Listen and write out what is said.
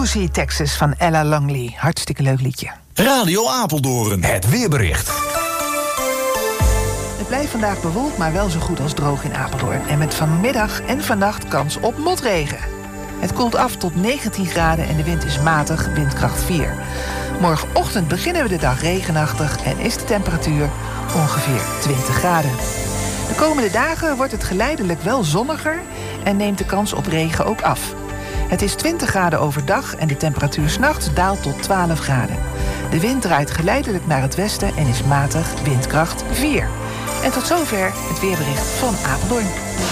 Lucy, Texas van Ella Longley. Hartstikke leuk liedje. Radio Apeldoorn, het weerbericht. Het blijft vandaag bewolkt, maar wel zo goed als droog in Apeldoorn. En met vanmiddag en vannacht kans op motregen. Het koelt af tot 19 graden en de wind is matig, windkracht 4. Morgenochtend beginnen we de dag regenachtig en is de temperatuur ongeveer 20 graden. De komende dagen wordt het geleidelijk wel zonniger en neemt de kans op regen ook af. Het is 20 graden overdag en de temperatuur 's nachts daalt tot 12 graden. De wind draait geleidelijk naar het westen en is matig, windkracht 4. En tot zover het weerbericht van Apeldoorn.